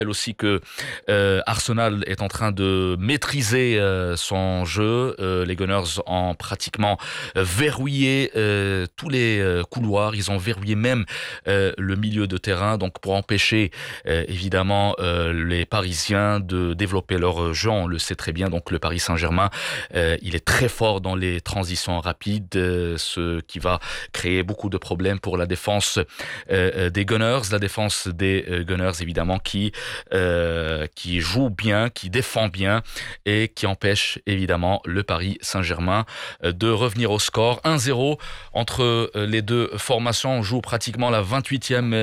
Aussi que Arsenal est en train de maîtriser son jeu. Les Gunners ont pratiquement verrouillé tous les couloirs. Ils ont verrouillé même le milieu de terrain, donc pour empêcher évidemment les Parisiens de développer leur jeu. On le sait très bien. Donc le Paris Saint-Germain, il est très fort dans les transitions rapides, ce qui va créer beaucoup de problèmes pour la défense des Gunners. La défense des Gunners, évidemment, qui joue bien, qui défend bien et qui empêche évidemment le Paris Saint-Germain de revenir au score. 1-0 entre les deux formations. On joue pratiquement la 28e